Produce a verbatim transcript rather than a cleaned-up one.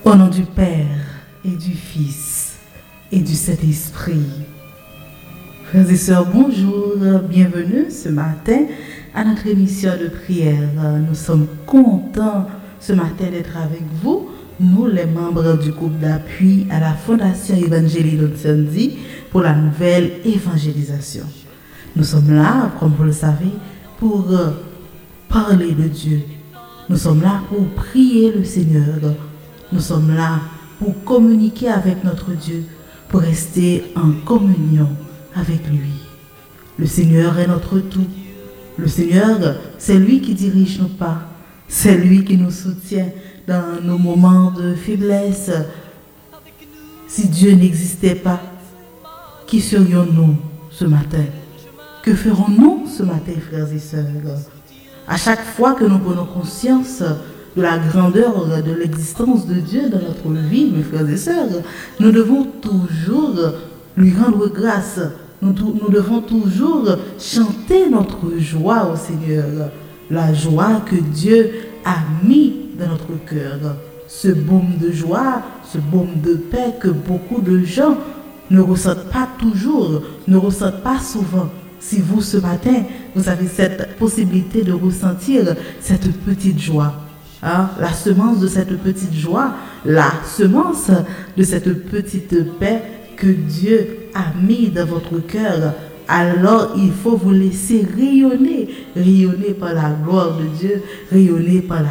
Au nom du Père et du Fils et du Saint-Esprit. Frères et sœurs, bonjour, bienvenue ce matin à notre émission de prière. Nous sommes contents ce matin d'être avec vous, nous les membres du groupe d'appui à la Fondation Évangélique d'Ontsendi pour la nouvelle évangélisation. Nous sommes là, comme vous le savez, pour parler de Dieu. Nous sommes là pour prier le Seigneur. Nous sommes là pour communiquer avec notre Dieu, pour rester en communion avec lui. Le Seigneur est notre tout. Le Seigneur, c'est lui qui dirige nos pas. C'est lui qui nous soutient dans nos moments de faiblesse. Si Dieu n'existait pas, qui serions-nous ce matin? Que ferons-nous ce matin, frères et sœurs? À chaque fois que nous prenons conscience de la grandeur de l'existence de Dieu dans notre vie, mes frères et sœurs, nous devons toujours lui rendre grâce. Nous, nous devons toujours chanter notre joie au Seigneur. La joie que Dieu a mis dans notre cœur. Ce baume de joie, ce baume de paix que beaucoup de gens ne ressentent pas toujours, ne ressentent pas souvent. Si vous, ce matin, vous avez cette possibilité de ressentir cette petite joie, hein, la semence de cette petite joie, la semence de cette petite paix que Dieu a mis dans votre cœur, alors il faut vous laisser rayonner, rayonner par la gloire de Dieu, rayonner par la